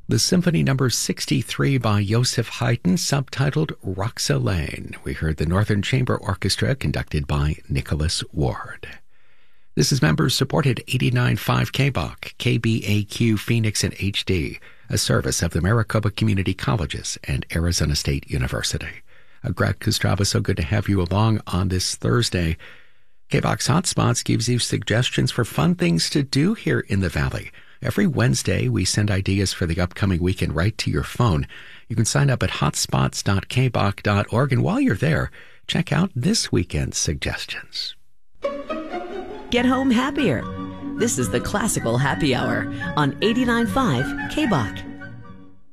The Symphony Number 63 by Joseph Haydn, subtitled Roxelane. We heard the Northern Chamber Orchestra, conducted by Nicholas Ward. This is members-supported 89.5 KBOC, KBAQ Phoenix and HD, a service of the Maricopa Community Colleges and Arizona State University. Greg Kostrava, so good to have you along on this Thursday. KBOX Hotspots gives you suggestions for fun things to do here in the Valley. Every Wednesday, we send ideas for the upcoming weekend right to your phone. You can sign up at hotspots.kboc.org, and while you're there, check out this weekend's suggestions. Get home happier. This is the Classical Happy Hour on 89.5 KBOC.